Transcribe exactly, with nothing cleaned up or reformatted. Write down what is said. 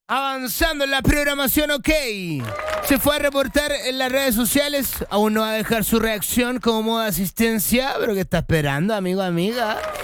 Avanzando en la programación, ok. Se fue a reportar en las redes sociales. Aún no va a dejar su reacción como modo de asistencia. ¿Pero qué está esperando, amigo, amiga?